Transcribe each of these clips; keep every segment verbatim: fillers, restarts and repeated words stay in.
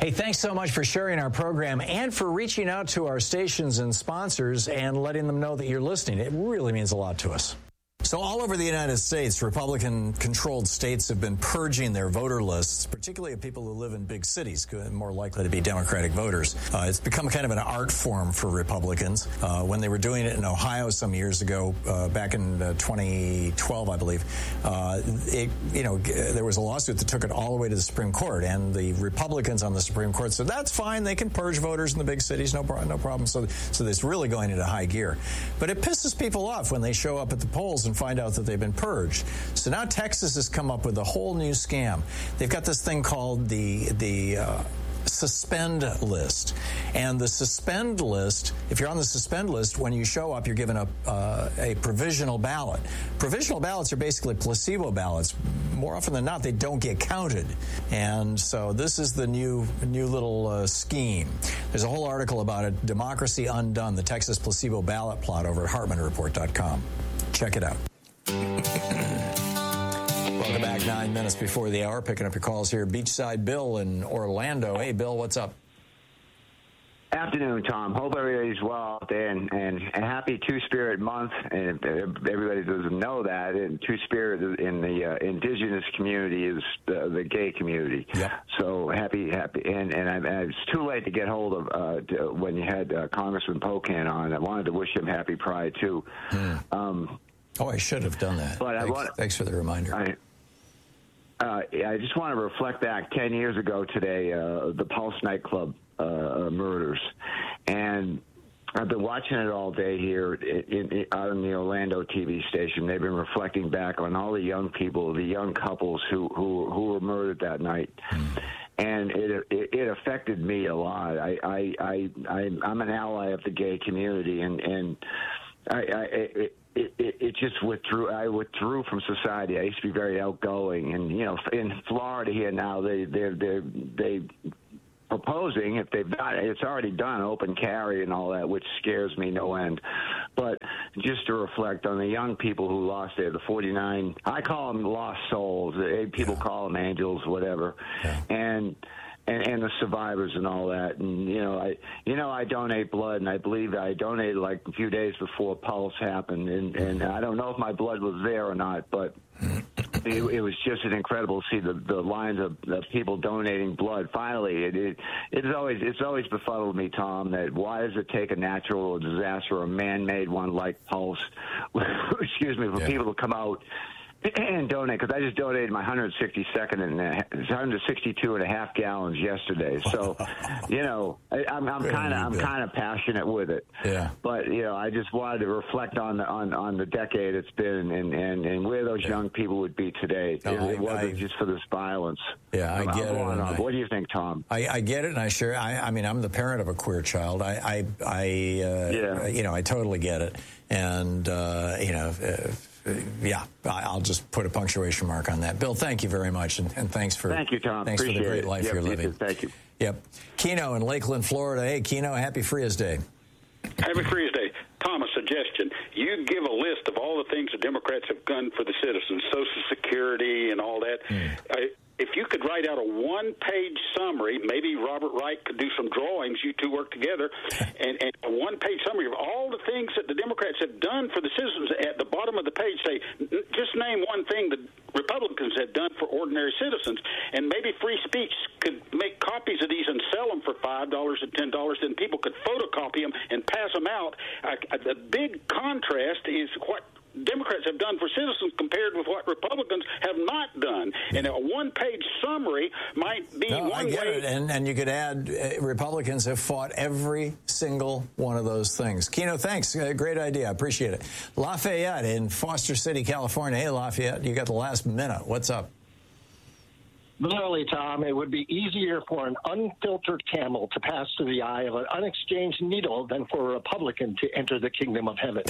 Hey, thanks so much for sharing our program and for reaching out to our stations and sponsors and letting them know that you're listening. It really means a lot to us. So all over the United States, Republican-controlled states have been purging their voter lists, particularly of people who live in big cities, more likely to be Democratic voters. Uh, it's become kind of an art form for Republicans. Uh, when they were doing it in Ohio some years ago, uh, back in uh, twenty twelve, I believe, uh, it, you know, there was a lawsuit that took it all the way to the Supreme Court, and the Republicans on the Supreme Court said, that's fine, they can purge voters in the big cities, no, no problem. So, so it's really going into high gear. But it pisses people off when they show up at the polls and find out that they've been purged. So now Texas has come up with a whole new scam. They've got this thing called the the uh, suspend list. And the suspend list, if you're on the suspend list, when you show up, you're given a, uh, a provisional ballot. Provisional ballots are basically placebo ballots. More often than not, they don't get counted. And so this is the new new little uh, scheme. There's a whole article about it, Democracy Undone, the Texas placebo ballot plot over at Hartman Report dot com. Check it out. Welcome back, nine minutes before the hour. Picking up your calls here. Beachside Bill in Orlando. Hey, Bill, what's up? Afternoon, Tom. Hope everybody's well out there, and, and a happy Two-Spirit Month. And everybody doesn't know that, and Two-Spirit in the uh, indigenous community is the, the gay community. Yep. So happy, happy. And, and, I, and it's too late to get hold of uh, to, when you had uh, Congressman Pocan on. I wanted to wish him happy Pride, too. Mm. Um, oh, I should have done that. But thanks, I want, thanks for the reminder. I, Uh, I just want to reflect back ten years ago today, uh, the Pulse nightclub uh, murders. And I've been watching it all day here in, in, out in the Orlando T V station. They've been reflecting back on all the young people, the young couples who, who, who were murdered that night. And it, it it affected me a lot. I, I, I, I, I'm an ally of the gay community, and, and I, I it, It, it, it just withdrew. I withdrew from society. I used to be very outgoing, and you know, in Florida here now, they they they they proposing, if they've done it, it's already done, open carry and all that, which scares me no end. But just to reflect on the young people who lost there, the forty-nine, I call them lost souls. People call them angels, whatever, yeah. and. And, and the survivors and all that, and you know, I you know I donate blood, and I believe I donated like a few days before Pulse happened, and, and I don't know if my blood was there or not, but it, it was just an incredible to see the, the lines of, of people donating blood. Finally, it, it it's always it's always befuddled me, Tom, that why does it take a natural disaster or a man-made one like Pulse, excuse me, for yeah. people to come out and donate, because I just donated my one hundred sixty-second and one hundred sixty-two and a half gallons yesterday. So, you know, I, I'm kind of I'm kind of passionate with it. Yeah. But you know, I just wanted to reflect on the on, on the decade it's been, and, and, and where those yeah. young people would be today. No, if it I, wasn't I, just for this violence. Yeah, I get it. I, what do you think, Tom? I, I get it, and I sure. I, I mean, I'm the parent of a queer child. I I, I uh, yeah. you know, I totally get it, and uh, you know. Uh, Yeah, I'll just put a punctuation mark on that. Bill, thank you very much, and, and thanks for thank you, Tom. Thanks Appreciate for the great it. life yep, you're living. You thank you. Yep, Keno in Lakeland, Florida. Hey, Keno, happy Frias Day. Happy Frias Day. Tom, a suggestion. You give a list of all the things the Democrats have done for the citizens, Social Security and all that. Mm. I, if you could write out a one-page summary, maybe Robert Wright could do some drawings, you two work together, and, and a one-page summary of all the things that the Democrats have done for the citizens. At the bottom of the page, say, just name one thing the Republicans have done for ordinary citizens, and maybe free speech could make copies of these and sell them for five dollars and ten dollars, then people could photocopy them and pass them out. Uh, the big contrast is what Democrats have done for citizens compared with what Republicans have not done. And a one-page summary might be no, one I get way. It. And, and you could add uh, Republicans have fought every single one of those things. Keno, thanks. Uh, great idea. I appreciate it. Lafayette in Foster City, California. Hey, Lafayette, you got the last minute. What's up? Literally, Tom, it would be easier for an unfiltered camel to pass through the eye of an unexchanged needle than for a Republican to enter the kingdom of heaven.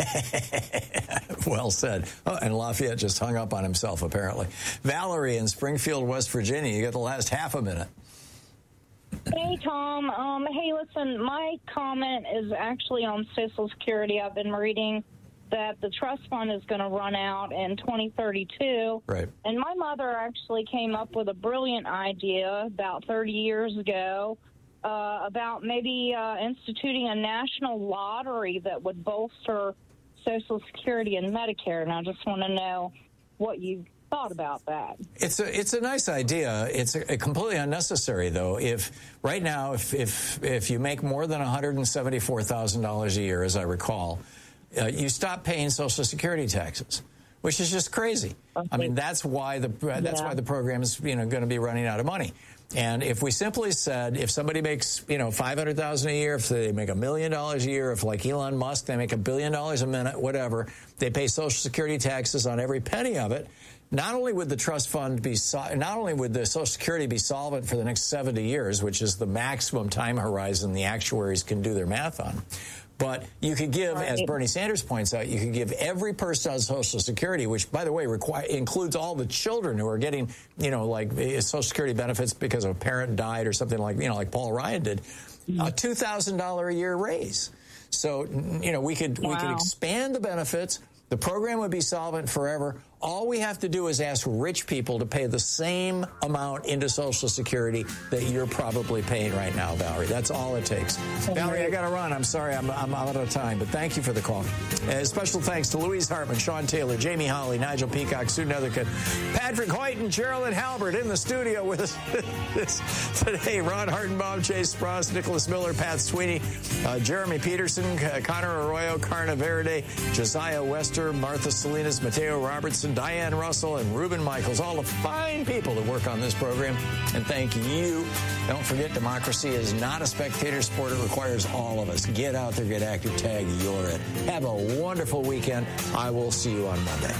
Well said. Oh, and Lafayette just hung up on himself, apparently. Valerie in Springfield, West Virginia, you got the last half a minute. Hey, Tom. Um, hey, listen, my comment is actually on Social Security. I've been reading that the trust fund is going to run out in twenty thirty-two. Right. And my mother actually came up with a brilliant idea about thirty years ago uh, about maybe uh, instituting a national lottery that would bolster Social Security and Medicare. And I just want to know what you thought about that. It's a it's a nice idea. It's a, a completely unnecessary, though. If right now, if if if you make more than one hundred seventy-four thousand dollars a year, as I recall, uh, you stop paying Social Security taxes, which is just crazy. Okay. I mean, that's why the that's yeah. why the program is you know going to be running out of money. And if we simply said, if somebody makes, you know, five hundred thousand dollars a year, if they make a million dollars a year, if like Elon Musk, they make a billion dollars a minute, whatever, they pay Social Security taxes on every penny of it, not only would the trust fund be, not only would the Social Security be solvent for the next seventy years, which is the maximum time horizon the actuaries can do their math on, but you could give, as Bernie Sanders points out, you could give every person on Social Security, which, by the way, require, includes all the children who are getting, you know, like Social Security benefits because a parent died or something like, you know, like Paul Ryan did, a two thousand dollars a year raise. So, you know, we could wow. we could expand the benefits. The program would be solvent forever. All we have to do is ask rich people to pay the same amount into Social Security that you're probably paying right now, Valerie. That's all it takes. Okay. Valerie, I got to run. I'm sorry. I'm, I'm out of time, but thank you for the call. Uh, special thanks to Louise Hartman, Sean Taylor, Jamie Holly, Nigel Peacock, Sue Nethercutt, Patrick Hoyt, and Geraldine Halbert in the studio with us today. Ron Hartenbaum, Chase Sprouse, Nicholas Miller, Pat Sweeney, uh, Jeremy Peterson, uh, Connor Arroyo, Carna Verde, Josiah Wester, Martha Salinas, Mateo Robertson, Diane Russell, and Reuben Michaels, all the fine people that work on this program. And thank you. Don't forget, democracy is not a spectator sport. It requires all of us. Get out there, get active, tag, you're it. Have a wonderful weekend. I will see you on Monday.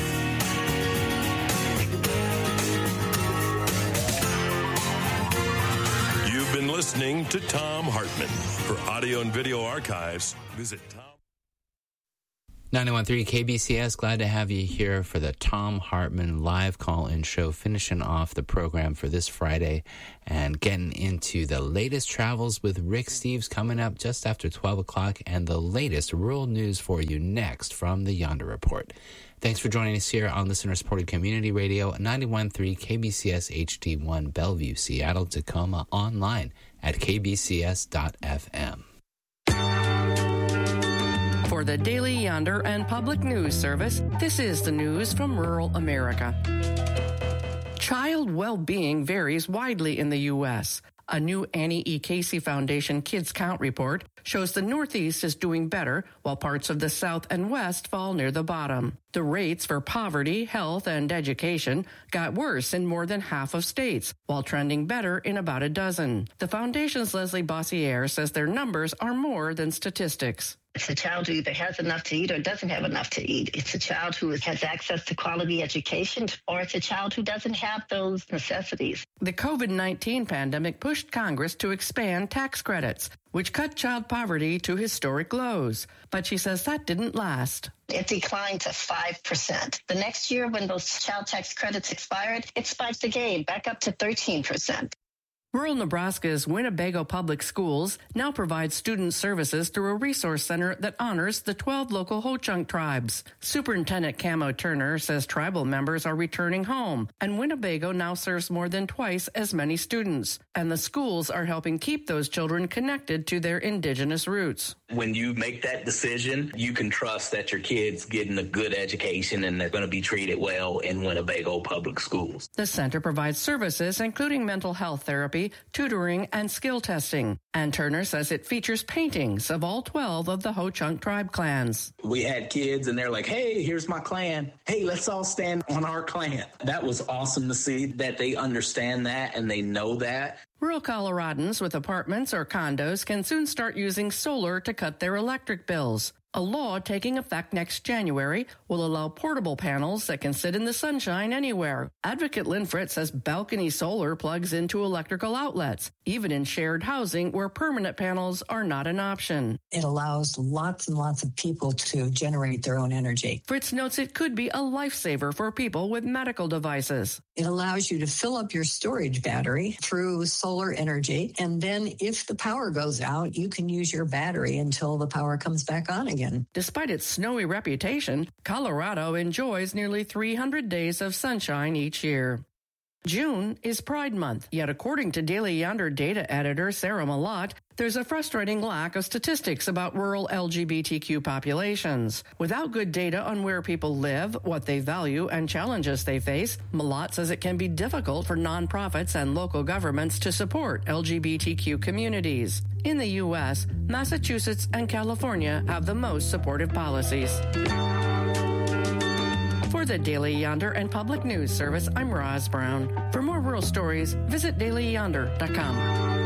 You've been listening to Thom Hartmann. For audio and video archives, visit Tom. ninety-one point three K B C S, glad to have you here for the Thom Hartmann live call-in show, finishing off the program for this Friday and getting into the latest travels with Rick Steves coming up just after twelve o'clock, and the latest rural news for you next from the Yonder Report. Thanks for joining us here on listener-supported community radio, ninety-one point three K B C S H D one, Bellevue, Seattle, Tacoma, online at k b c s dot f m. For the Daily Yonder and Public News Service, this is the news from rural America. Child well-being varies widely in the U S. A new Annie E. Casey Foundation Kids Count report shows the Northeast is doing better, while parts of the South and West fall near the bottom. The rates for poverty, health, and education got worse in more than half of states, while trending better in about a dozen. The foundation's Leslie Bossiere says their numbers are more than statistics. It's a child who either has enough to eat or doesn't have enough to eat. It's a child who has access to quality education, or it's a child who doesn't have those necessities. The COVID nineteen pandemic pushed Congress to expand tax credits, which cut child poverty to historic lows. But she says that didn't last. It declined to five percent. The next year, when those child tax credits expired, it spiked again, back up to thirteen percent. Rural Nebraska's Winnebago Public Schools now provides student services through a resource center that honors the twelve local Ho-Chunk tribes. Superintendent Camo Turner says tribal members are returning home, and Winnebago now serves more than twice as many students. And the schools are helping keep those children connected to their indigenous roots. When you make that decision, you can trust that your kid's getting a good education and they're going to be treated well in Winnebago Public Schools. The center provides services including mental health therapy, tutoring, and skill testing. And Turner says it features paintings of all twelve of the Ho-Chunk tribe clans. We had kids and they're like, hey, here's my clan. Hey, let's all stand on our clan. That was awesome to see that they understand that and they know that. Rural Coloradans with apartments or condos can soon start using solar to cut their electric bills. A law taking effect next January will allow portable panels that can sit in the sunshine anywhere. Advocate Lynn Fritz says balcony solar plugs into electrical outlets, even in shared housing where permanent panels are not an option. It allows lots and lots of people to generate their own energy. Fritz notes it could be a lifesaver for people with medical devices. It allows you to fill up your storage battery through solar energy, and then if the power goes out, you can use your battery until the power comes back on again. Caribbean. Despite its snowy reputation, Colorado enjoys nearly three hundred days of sunshine each year. June is Pride Month, yet according to Daily Yonder data editor Sarah Malott, there's a frustrating lack of statistics about rural L G B T Q populations. Without good data on where people live, what they value, and challenges they face, Malott says it can be difficult for nonprofits and local governments to support L G B T Q communities. In the U S, Massachusetts and California have the most supportive policies. For the Daily Yonder and Public News Service, I'm Roz Brown. For more rural stories, visit daily yonder dot com.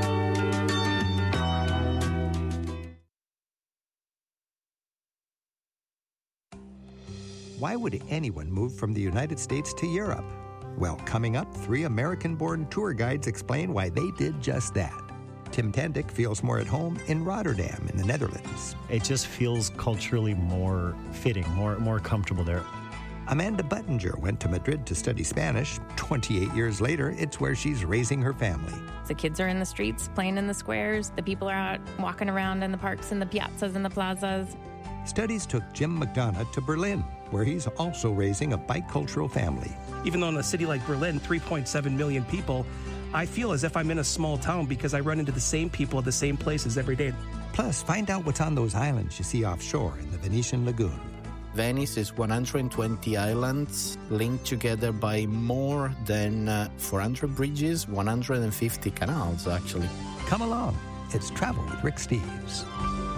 Why would anyone move from the United States to Europe? Well, coming up, three American-born tour guides explain why they did just that. Tim Tandick feels more at home in Rotterdam in the Netherlands. It just feels culturally more fitting, more, more comfortable there. Amanda Buttinger went to Madrid to study Spanish. twenty-eight years later, it's where she's raising her family. The kids are in the streets, playing in the squares. The people are out walking around in the parks and the piazzas and the plazas. Studies took Jim McDonough to Berlin, where he's also raising a bicultural family. Even though in a city like Berlin, three point seven million people, I feel as if I'm in a small town because I run into the same people at the same places every day. Plus, find out what's on those islands you see offshore in the Venetian Lagoon. Venice is one hundred twenty islands linked together by more than uh, four hundred bridges, one hundred fifty canals, actually. Come along. It's Travel with Rick Steves.